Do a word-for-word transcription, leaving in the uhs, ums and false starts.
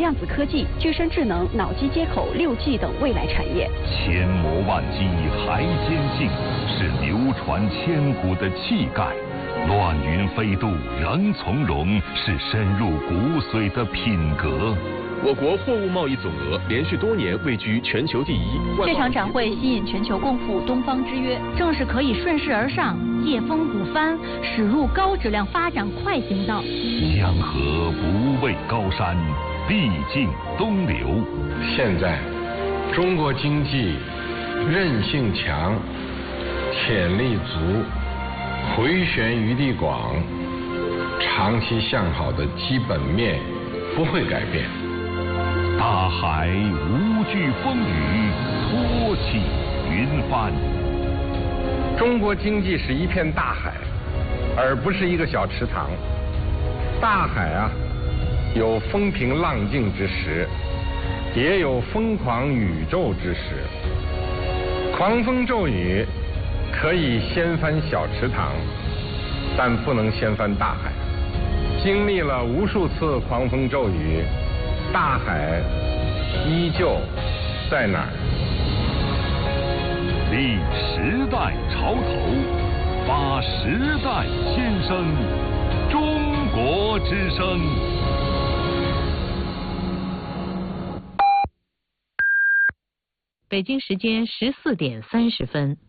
量子科技、具身智能、脑机接口、六 G 等未来产业。 千磨万击还坚劲，是流传千古的气概；乱云飞渡仍从容，是深入骨髓的品格。 我国货物贸易总额连续多年位居全球第一。 这场展会吸引全球共赴东方之约，正是可以顺势而上，借风鼓帆，驶入高质量发展快行道。 江河不畏高山，毕竟东流。 现在，中国经济韧性强，潜力足，回旋余地广，长期向好的基本面不会改变。 大海无惧风雨，托起云帆。 中国经济是一片大海，而不是一个小池塘。大海啊，有风平浪静之时，也有疯狂宇宙之时。狂风骤雨可以掀翻小池塘，但不能掀翻大海。经历了无数次狂风骤雨，大海依旧在哪儿？ 立时代潮头，发时代先声，中国之声。 北京时间十四点三十分。